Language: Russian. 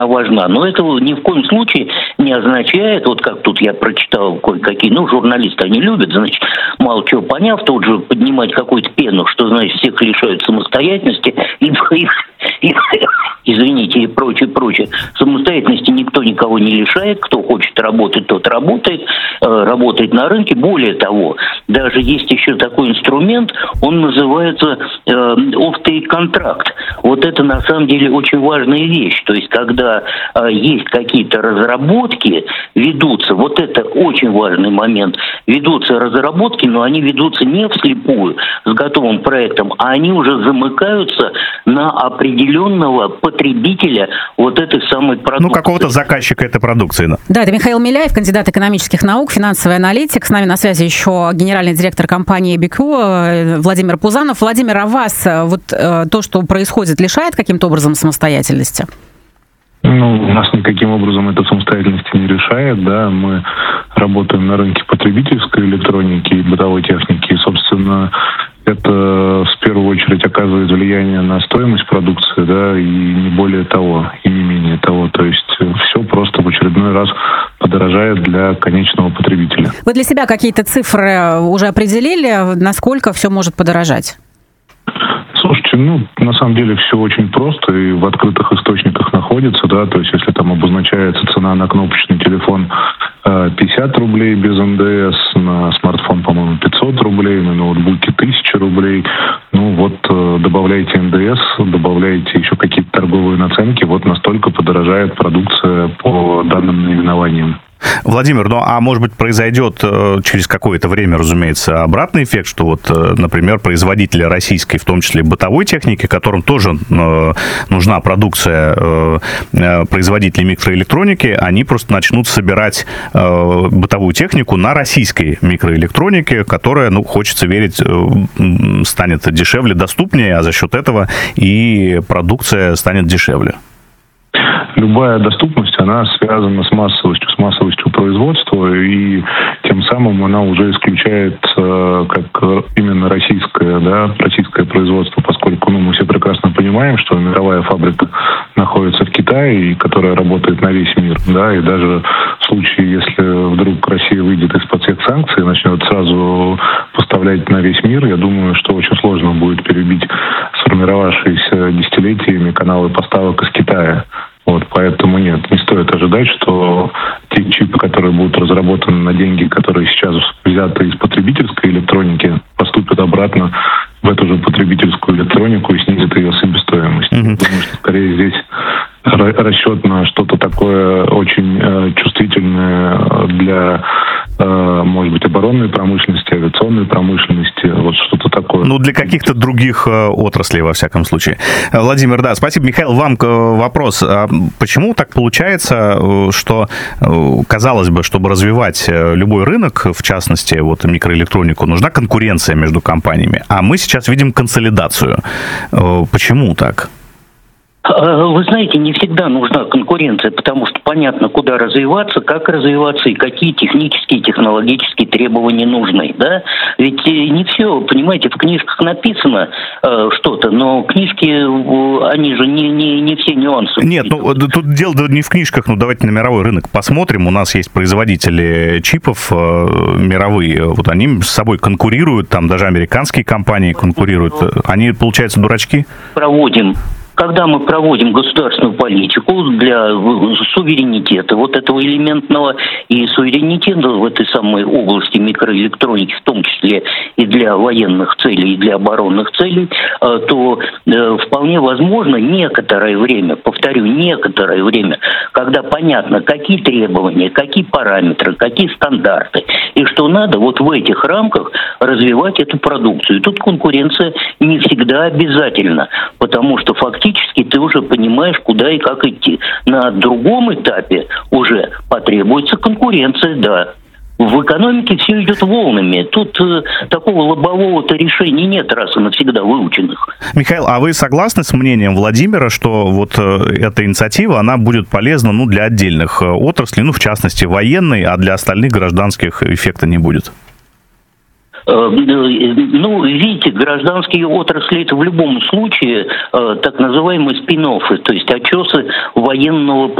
важна, но это ни в коем случае не означает, вот как тут я прочитал кое-какие, журналисты, они любят, значит, мало чего поняв, тут же поднимать какую-то пену, что, значит, всех лишают самостоятельности, извините, и прочее. Самостоятельности никто никого не лишает, кто хочет работать, тот работает на рынке. Более того, даже есть еще такой инструмент, он называется off-take контракт. Вот это на самом деле очень важная вещь, то есть когда есть какие-то разработки, ведутся, вот это очень важный момент, ведутся разработки, но они ведутся не вслепую с готовым проектом, а они уже замыкаются на определенного потребителя вот этой самой продукции. Какого-то заказчика этой продукции. Да, это Михаил Миляев, кандидат экономических наук, финансовый аналитик. С нами на связи еще генеральный директор компании BQ Владимир Пузанов. Владимир, а вас вот то, что происходит, лишает каким-то образом самостоятельности? Нас никаким образом это самостоятельности не решает, да, мы работаем на рынке потребительской электроники и бытовой техники, и, собственно, это в первую очередь оказывает влияние на стоимость продукции, да, и не более того, и не менее того, то есть все просто в очередной раз подорожает для конечного потребителя. Вы для себя какие-то цифры уже определили, насколько все может подорожать? Слушайте, на самом деле все очень просто и в открытых источниках находится, да, то есть если там обозначается цена на кнопочный телефон 50 рублей без НДС, на смартфон, по-моему, 500 рублей, на ноутбуке 1000 рублей, добавляйте НДС, добавляйте еще какие-то торговые наценки, вот настолько подорожает продукция по данным наименованиям. Владимир, а может быть произойдет через какое-то время, разумеется, обратный эффект, что например, производители российской, в том числе бытовой техники, которым тоже нужна продукция производителей микроэлектроники, они просто начнут собирать бытовую технику на российской микроэлектронике, которая, хочется верить, станет дешевле, доступнее, а за счет этого и продукция станет дешевле. Любая доступность, она связана с массовостью производства, и тем самым она уже исключает как именно российское производство, поскольку мы все прекрасно понимаем, что мировая фабрика находится в Китае, которая работает на весь мир, да, и даже в случае, если вдруг Россия выйдет из-под всех санкций и начнет сразу поставлять на весь мир, я думаю, что очень сложно будет перебить сформировавшиеся десятилетиями каналы поставок из Китая. Поэтому не стоит ожидать, что те чипы, которые будут разработаны на деньги, которые сейчас взяты из потребительской электроники, поступят обратно в эту же потребительскую электронику и снизят ее себестоимость. Думаю, что скорее здесь расчет на что-то такое очень чувствительное для, может быть, оборонной промышленности, авиационной промышленности, вот что-то такое. Для каких-то других отраслей, во всяком случае. Владимир, да, спасибо. Михаил, вам вопрос. А почему так получается, что, казалось бы, чтобы развивать любой рынок, в частности, микроэлектронику, нужна конкуренция между компаниями, а мы сейчас видим консолидацию. Почему так? Вы знаете, не всегда нужна конкуренция, потому что понятно, куда развиваться, как развиваться и какие технические, технологические требования нужны, да? Ведь не все, понимаете, в книжках написано что-то, но книжки, они же не все нюансы. Нет, тут дело не в книжках, давайте на мировой рынок посмотрим. У нас есть производители чипов мировые, они с собой конкурируют, там даже американские компании конкурируют. Они, получается, дурачки? Когда мы проводим государственную политику для суверенитета, этого элементного и суверенитета в этой самой области микроэлектроники, в том числе и для военных целей, и для оборонных целей, то вполне возможно некоторое время, когда понятно, какие требования, какие параметры, какие стандарты, и что надо в этих рамках развивать эту продукцию. И тут конкуренция не всегда обязательна, потому что фактически ты уже понимаешь, куда и как идти. На другом этапе уже потребуется конкуренция, да. В экономике все идет волнами. Тут такого лобового-то решения нет раз и навсегда выученных. Михаил, а вы согласны с мнением Владимира, что эта инициатива, она будет полезна для отдельных отраслей, в частности военной, а для остальных гражданских эффекта не будет? Ну, видите, гражданские отрасли — это в любом случае так называемые спин-оффы, то есть очесы военного